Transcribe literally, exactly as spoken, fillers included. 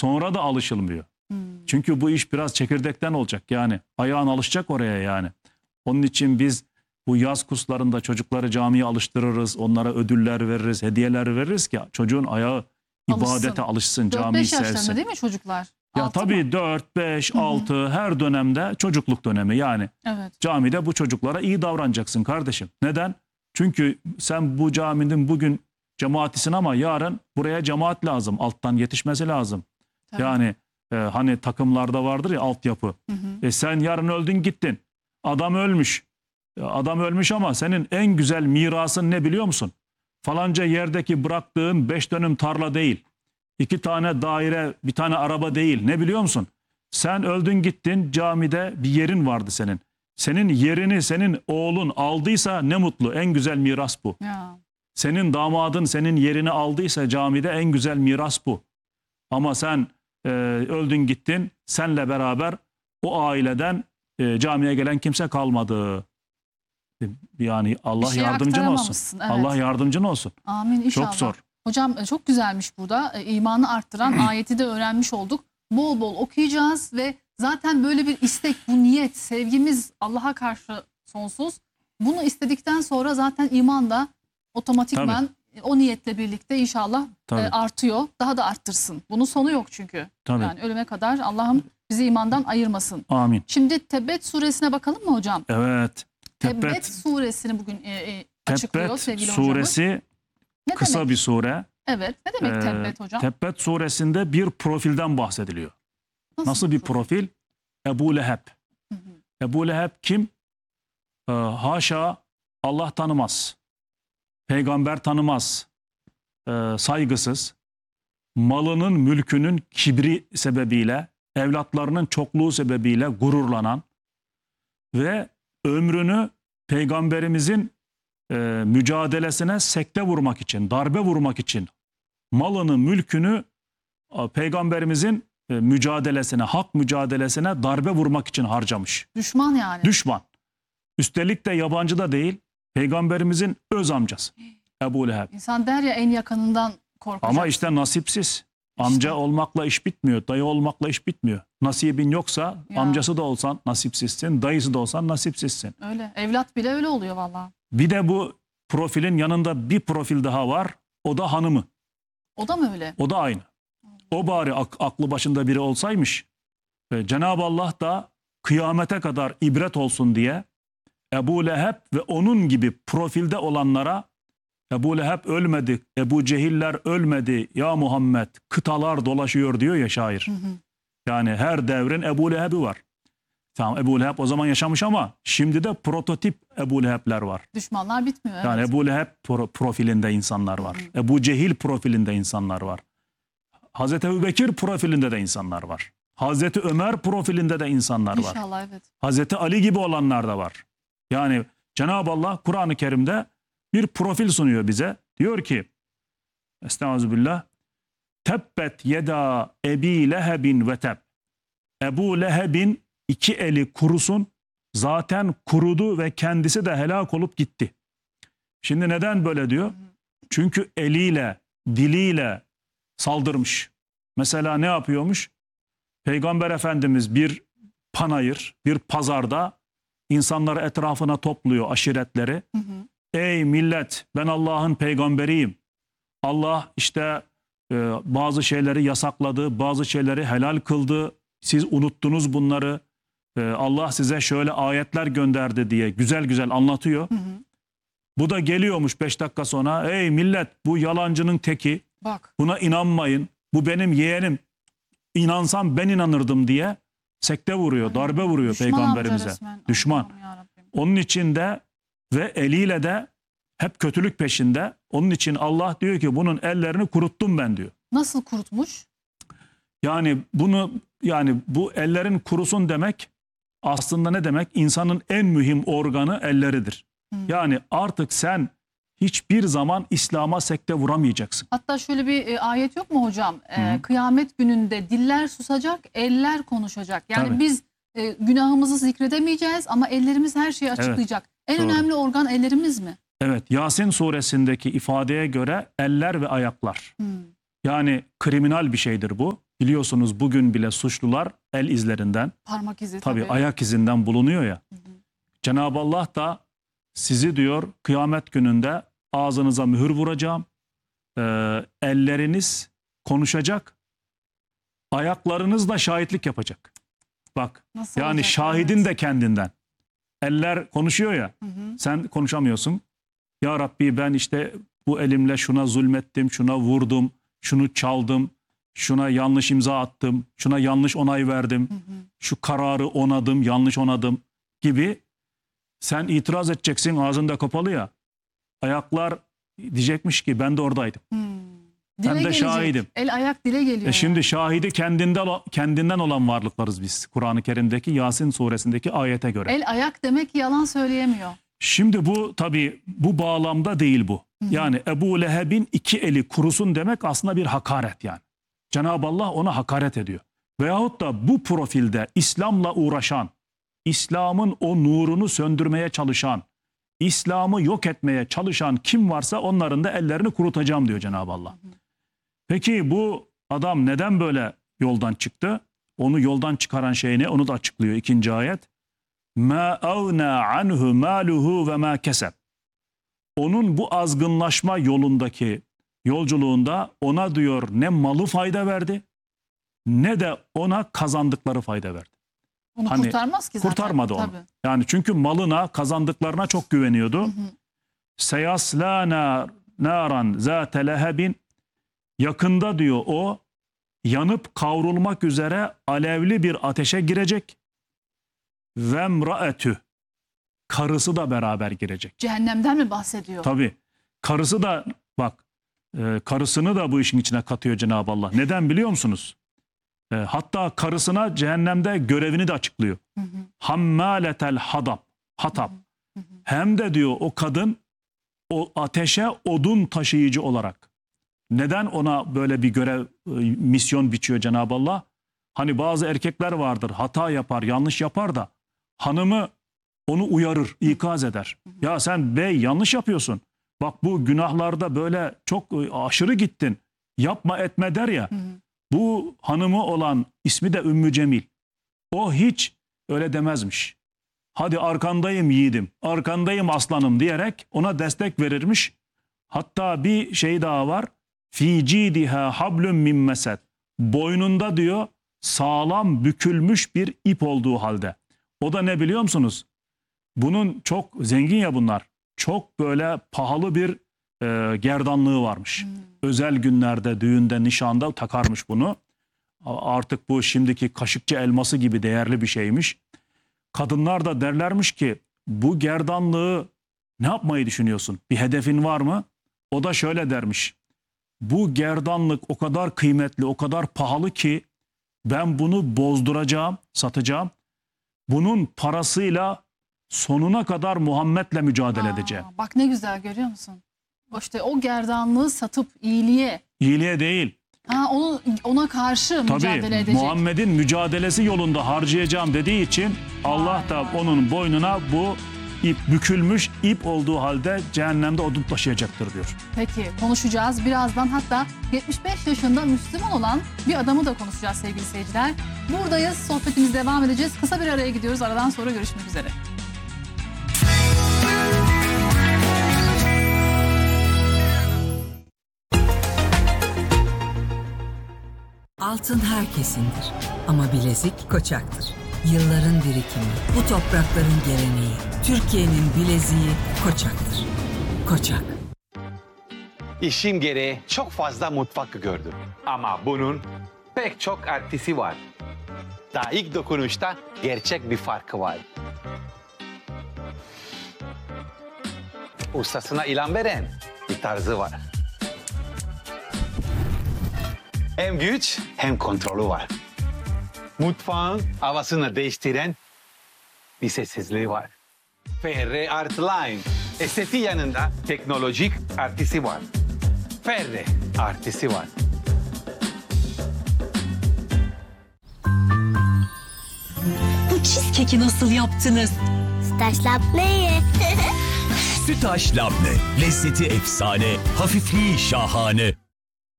sonra da alışılmıyor. Hmm. Çünkü bu iş biraz çekirdekten olacak yani. Ayağın alışacak oraya yani. Onun için biz bu yaz kurslarında çocukları camiye alıştırırız. Onlara ödüller veririz, hediyeler veririz ki çocuğun ayağı ibadete Alışsın. alışsın, dört camiyi beş yaşlarında sevsin. değil mi çocuklar? Ya Altı tabii mı? dört, beş, Hı hı. altı her dönemde çocukluk dönemi yani. Evet. Camide bu çocuklara iyi davranacaksın kardeşim. Neden? Çünkü sen bu caminin bugün cemaatisin ama yarın buraya cemaat lazım. Alttan yetişmesi lazım. Tabii. Yani e, hani takımlarda vardır ya altyapı. Hı hı. E sen yarın öldün gittin. Adam ölmüş. E, Adam ölmüş ama senin en güzel mirasın ne biliyor musun? Falanca yerdeki bıraktığın beş dönüm tarla değil. İki tane daire, bir tane araba değil. Ne biliyor musun? Sen öldün gittin, camide bir yerin vardı senin. Senin yerini senin oğlun aldıysa ne mutlu. En güzel miras bu. Ya. Senin damadın senin yerini aldıysa camide en güzel miras bu. Ama sen e, öldün gittin, senle beraber o aileden e, camiye gelen kimse kalmadı. E, Yani Allah Bir şey yardımcın olsun. aktaramamışsın, evet. Allah yardımcın olsun. Amin inşallah. Çok zor. Hocam e, çok güzelmiş burada. E, imanı arttıran ayeti de öğrenmiş olduk. Bol bol okuyacağız ve zaten böyle bir istek, bu niyet, sevgimiz Allah'a karşı sonsuz. Bunu istedikten sonra zaten iman da otomatikman e, o niyetle birlikte inşallah e, Tabii. artıyor. Daha da arttırsın. Bunun sonu yok çünkü. Tabii. Yani ölüme kadar Allah'ım bizi imandan ayırmasın. Amin. Şimdi Tebbet suresine bakalım mı hocam? Evet. Tebbet, Tebbet, suresini bugün e, e, açıklıyor Tebbet sevgili hocamız. suresi Ne kısa demek? bir sure. Evet. Ne demek Ee, Tebbet hocam? Tebbet suresinde bir profilden bahsediliyor. Nasıl bir profil? Ebu Leheb. Hı hı. Ebu Leheb kim? Ee, haşa Allah tanımaz. Peygamber tanımaz. Ee, saygısız. Malının, mülkünün kibri sebebiyle, evlatlarının çokluğu sebebiyle gururlanan ve ömrünü peygamberimizin e, mücadelesine sekte vurmak için, darbe vurmak için, malını, mülkünü e, peygamberimizin e, mücadelesine, hak mücadelesine darbe vurmak için harcamış. Düşman yani. Düşman. Üstelik de yabancı da değil, peygamberimizin öz amcası Ebu Leheb. İnsan der ya en yakınından korkacak. Ama işte nasipsiz. Amca İşte. olmakla iş bitmiyor, dayı olmakla iş bitmiyor. Nasibin yoksa Ya. amcası da olsan nasipsizsin, dayısı da olsan nasipsizsin. Öyle. Evlat bile öyle oluyor vallahi. Bir de bu profilin yanında bir profil daha var. O da hanımı. O da mı öyle? O da aynı. O bari ak- aklı başında biri olsaymış. E, Cenab-ı Allah da kıyamete kadar ibret olsun diye Ebu Leheb ve onun gibi profilde olanlara Ebu Leheb ölmedi, Ebu Cehiller ölmedi ya Muhammed, kıtalar dolaşıyor diyor ya şair. Hı hı. Yani her devrin Ebu Leheb'i var. Tamam, Ebu Leheb o zaman yaşamış ama şimdi de prototip Ebu Leheb'ler var. Düşmanlar bitmiyor. Evet. Yani Ebu Leheb pro- profilinde insanlar var. Ebu Cehil profilinde insanlar var. Hazreti Ebubekir profilinde de insanlar var. Hazreti Ömer profilinde de insanlar var. İnşallah evet. Hazreti Ali gibi olanlar da var. Yani Cenab-ı Allah Kur'an-ı Kerim'de bir profil sunuyor bize. Diyor ki Estağfirullah. Tebbet yeda Ebi Lehebin ve teb. Ebu Leheb'in iki eli kurusun. Zaten kurudu ve kendisi de helak olup gitti. Şimdi neden böyle diyor? Çünkü eliyle, diliyle saldırmış. Mesela ne yapıyormuş? Peygamber Efendimiz bir panayır, bir pazarda insanları etrafına topluyor, aşiretleri. Hı hı. Ey millet, ben Allah'ın peygamberiyim. Allah işte e, bazı şeyleri yasakladı, bazı şeyleri helal kıldı. Siz unuttunuz bunları. E, Allah size şöyle ayetler gönderdi diye güzel güzel anlatıyor. Hı hı. Bu da geliyormuş beş dakika sonra. Ey millet, bu yalancının teki. Bak. Buna inanmayın. Bu benim yeğenim. İnansam ben inanırdım diye sekte vuruyor, darbe vuruyor Düşman peygamberimize. amca resmen. Düşman. Allah'ım yarabbim. Onun için de ve eliyle de hep kötülük peşinde. Onun için Allah diyor ki bunun ellerini kuruttum ben diyor. Nasıl kurutmuş? Yani bunu yani bu ellerin kurusun demek aslında ne demek? İnsanın en mühim organı elleridir. Hı. Yani artık sen hiçbir zaman İslam'a sekte vuramayacaksın. Hatta şöyle bir e, ayet yok mu hocam? E, Hı. kıyamet gününde diller susacak, eller konuşacak. Yani Tabii. biz e, günahımızı zikredemeyeceğiz ama ellerimiz her şeyi açıklayacak. En doğru. önemli organ ellerimiz mi? Evet, Yasin suresindeki ifadeye göre eller ve ayaklar. Hı. Yani kriminal bir şeydir bu. Biliyorsunuz bugün bile suçlular el izlerinden, Parmak izi tabii, tabii. ayak izinden bulunuyor ya. Hı hı. Cenab-ı Allah da sizi diyor kıyamet gününde ağzınıza mühür vuracağım. Ee, elleriniz konuşacak. Ayaklarınız da şahitlik yapacak. Bak Nasıl yani olacak? şahidin Evet. de kendinden. Eller konuşuyor ya. Hı hı. Sen konuşamıyorsun. Ya Rabbi ben işte bu elimle şuna zulmettim, şuna vurdum, şunu çaldım, şuna yanlış imza attım, şuna yanlış onay verdim, Hı hı. şu kararı onadım, yanlış onadım gibi. Sen itiraz edeceksin, ağzında kapalı ya. Ayaklar diyecekmiş ki ben de oradaydım. Hmm. Ben Dile de gelecek. şahidim. El ayak dile geliyor. E şimdi yani. şahidi kendinden, kendinden olan varlıklarız biz. Kur'an-ı Kerim'deki Yasin suresindeki ayete göre. El ayak demek ki yalan söyleyemiyor. Şimdi bu tabii bu bağlamda değil bu. Hı hı. Yani Ebu Leheb'in iki eli kurusun demek aslında bir hakaret yani. Cenab-ı Allah ona hakaret ediyor. Veyahut da bu profilde İslam'la uğraşan, İslam'ın o nurunu söndürmeye çalışan, İslam'ı yok etmeye çalışan kim varsa onların da ellerini kurutacağım diyor Cenab-ı Allah. Peki bu adam neden böyle yoldan çıktı? Onu yoldan çıkaran şey ne? Onu da açıklıyor ikinci ayet. Ma avna anhu maluhu ve ma keseb. Onun bu azgınlaşma yolundaki yolculuğunda ona diyor ne malı fayda verdi ne de ona kazandıkları fayda verdi. Onu Hani kurtarmaz ki zaten. Kurtarmadı onu. Tabii. Yani çünkü malına, kazandıklarına çok güveniyordu. Hı hı. Seyasla nar, naran zate lehebin, yakında diyor o yanıp kavrulmak üzere alevli bir ateşe girecek. Ve mraetü, karısı da beraber girecek. Cehennemden mi bahsediyor? Tabii. Karısı da bak e, karısını da bu işin içine katıyor Cenab-ı Allah. Neden biliyor musunuz? E, hatta karısına cehennemde görevini de açıklıyor. Hı hı. Hammaletel hadab, hatab. Hı hı. Hem de diyor o kadın o ateşe odun taşıyıcı olarak. Neden ona böyle bir görev, e, misyon biçiyor Cenab-ı Allah? Hani bazı erkekler vardır, hata yapar, yanlış yapar da hanımı onu uyarır, ikaz eder. Ya sen bey yanlış yapıyorsun. Bak bu günahlarda böyle çok e, aşırı gittin. Yapma etme der ya. Hı hı. Bu hanımı olan ismi de Ümmü Cemil. O hiç öyle demezmiş. Hadi arkandayım yiğidim, arkandayım aslanım diyerek ona destek verirmiş. Hatta bir şey daha var. Fi cidiha hablum min mesed. Boynunda diyor sağlam bükülmüş bir ip olduğu halde. O da ne biliyor musunuz? Bunun çok zengin ya bunlar. Çok böyle pahalı bir e, gerdanlığı varmış. Hmm. Özel günlerde, düğünde, nişanda takarmış bunu. Artık bu şimdiki Kaşıkçı elması gibi değerli bir şeymiş. Kadınlar da derlermiş ki bu gerdanlığı ne yapmayı düşünüyorsun? Bir hedefin var mı? O da şöyle dermiş. Bu gerdanlık o kadar kıymetli, o kadar pahalı ki ben bunu bozduracağım, satacağım. Bunun parasıyla sonuna kadar Muhammed'le mücadele Aa, edeceğim. bak ne güzel görüyor musun? İşte o gerdanlığı satıp iyiliğe, İyiliğe değil. ha, onu, ona karşı mücadele Tabii edecek. Muhammed'in mücadelesi yolunda harcayacağım dediği için Allah da Vay vay. onun boynuna bu ip bükülmüş ip olduğu halde cehennemde odun taşıyacaktır diyor. Peki konuşacağız. Birazdan hatta yetmiş beş yaşında Müslüman olan bir adamı da konuşacağız sevgili seyirciler. Buradayız. Sohbetimiz devam edeceğiz. Kısa bir araya gidiyoruz. Aradan sonra görüşmek üzere. Altın herkesindir ama bilezik Koçak'tır. Yılların birikimi, bu toprakların geleneği, Türkiye'nin bileziği Koçak'tır. Koçak. İşim gereği çok fazla mutfak gördüm. Ama bunun pek çok artısı var. Daha ilk dokunuşta gerçek bir farkı var. Ustasına ilan veren bir tarzı var. Hem güç hem kontrolü var. Mutfağın havasını değiştiren bir sessizliği var. Ferre Art Line. Estetiği yanında teknolojik artısı var. Ferre artısı var. Bu cheesecake'i nasıl yaptınız? Staş labneyi. Sütaş labne. Lezzeti efsane, hafifliği şahane.